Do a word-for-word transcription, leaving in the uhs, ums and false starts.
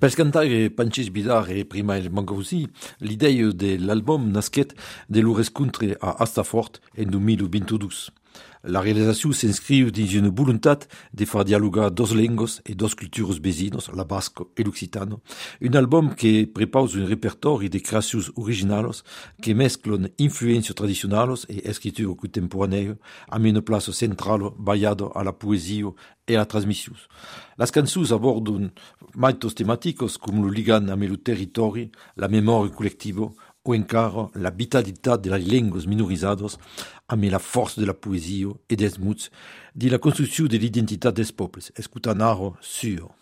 Per cantare Pancis Bidar e prima il Mangausi, l'idea dell'album nasquet de lo rescontre a Astafort en duemilavintidós. La réalisation s'inscrit dans une volonté de faire dialoguer deux langues et deux cultures vecinos, la basque et l'occitano. Un album qui propose un répertoire de créations originales qui mesclent influences traditionnelles et écriture contemporaine à une place centrale baillade à la poésie et à la transmission. Les chansons abordent muitos thématiques comme le ligan avec le territoire, la mémoire collective, ou encara la vitalité de les langues minorisadas avec la force de la poésie et des mots, de la construction de l'identité des peuples, escutanaro sur.